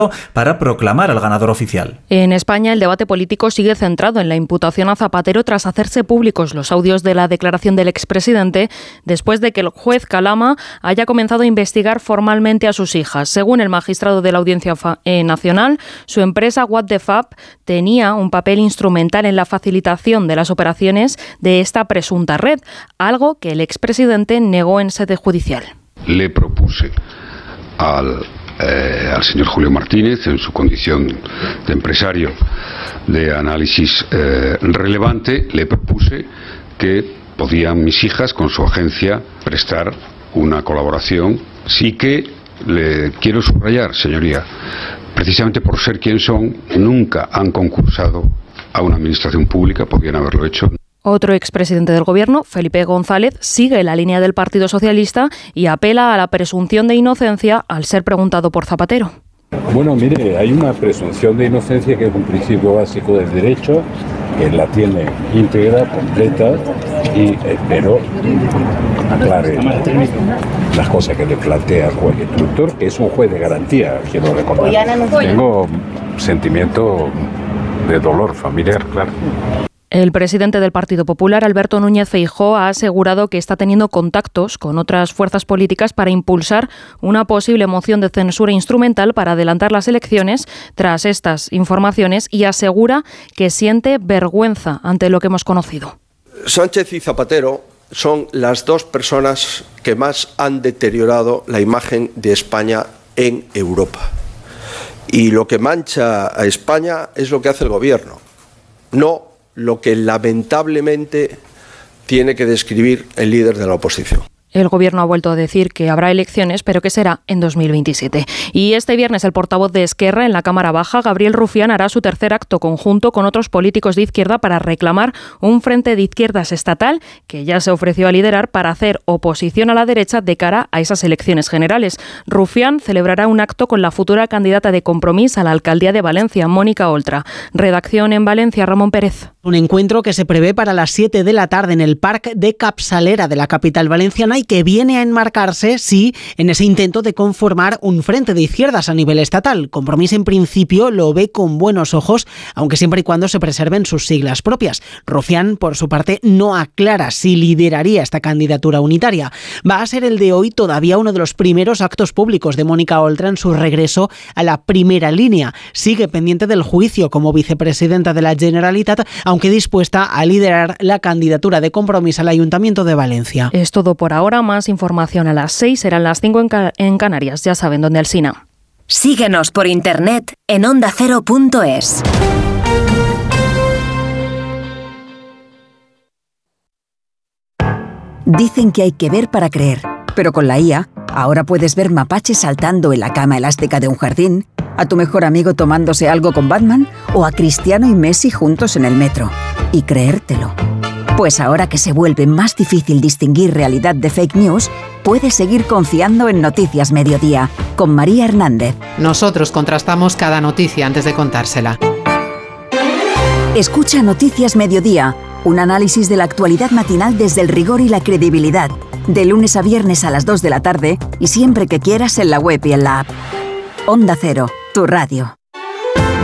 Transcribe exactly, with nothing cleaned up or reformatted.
para proclamar al ganador oficial. En España, el debate político sigue centrado en la imputación a Zapatero tras hacerse públicos los audios de la declaración del expresidente después de que el juez Calama haya comenzado a investigar formalmente a sus hijas. Según el magistrado de la Audiencia Nacional, su empresa What the Fab tenía un papel instrumental en la facilitación de las operaciones de esta presunta red, algo que el expresidente negó en sede judicial. Le propuse al Eh, al señor Julio Martínez, en su condición de empresario de análisis eh, relevante, le propuse que podían mis hijas con su agencia prestar una colaboración. Sí que le quiero subrayar, señoría, precisamente por ser quien son, nunca han concursado a una administración pública, podían haberlo hecho. Otro expresidente del Gobierno, Felipe González, sigue la línea del Partido Socialista y apela a la presunción de inocencia al ser preguntado por Zapatero. Bueno, mire, hay una presunción de inocencia que es un principio básico del derecho, que la tiene íntegra, completa, y espero aclare las cosas que le plantea el juez instructor, que es un juez de garantía, quiero recordar. Tengo sentimiento de dolor familiar, claro. El presidente del Partido Popular, Alberto Núñez Feijóo, ha asegurado que está teniendo contactos con otras fuerzas políticas para impulsar una posible moción de censura instrumental para adelantar las elecciones tras estas informaciones y asegura que siente vergüenza ante lo que hemos conocido. Sánchez y Zapatero son las dos personas que más han deteriorado la imagen de España en Europa. Y lo que mancha a España es lo que hace el Gobierno, no lo que lamentablemente tiene que describir el líder de la oposición. El Gobierno ha vuelto a decir que habrá elecciones, pero que será en dos mil veintisiete. Y este viernes el portavoz de Esquerra en la Cámara Baja, Gabriel Rufián, hará su tercer acto conjunto con otros políticos de izquierda para reclamar un frente de izquierdas estatal que ya se ofreció a liderar para hacer oposición a la derecha de cara a esas elecciones generales. Rufián celebrará un acto con la futura candidata de Compromís a la alcaldía de Valencia, Mónica Oltra. Redacción en Valencia, Ramón Pérez. Un encuentro que se prevé para las siete de la tarde en el Parque de Capçalera de la capital valenciana y que viene a enmarcarse, sí, en ese intento de conformar un frente de izquierdas a nivel estatal. Compromís en principio lo ve con buenos ojos, aunque siempre y cuando se preserven sus siglas propias. Rufián, por su parte, no aclara si lideraría esta candidatura unitaria. Va a ser el de hoy todavía uno de los primeros actos públicos de Mónica Oltra en su regreso a la primera línea. Sigue pendiente del juicio como vicepresidenta de la Generalitat, aunque dispuesta a liderar la candidatura de Compromís al Ayuntamiento de Valencia. Es todo por ahora. Más información a las seis, serán las cinco en, Ca- en Canarias. Ya saben dónde Alsina. Síguenos por internet en onda cero punto es. Dicen que hay que ver para creer, pero con la I A ahora puedes ver mapaches saltando en la cama elástica de un jardín, a tu mejor amigo tomándose algo con Batman o a Cristiano y Messi juntos en el metro. Y creértelo. Pues ahora que se vuelve más difícil distinguir realidad de fake news, puedes seguir confiando en Noticias Mediodía, con María Hernández. Nosotros contrastamos cada noticia antes de contársela. Escucha Noticias Mediodía, un análisis de la actualidad matinal desde el rigor y la credibilidad, de lunes a viernes a las dos de la tarde y siempre que quieras en la web y en la app. Onda Cero, tu radio.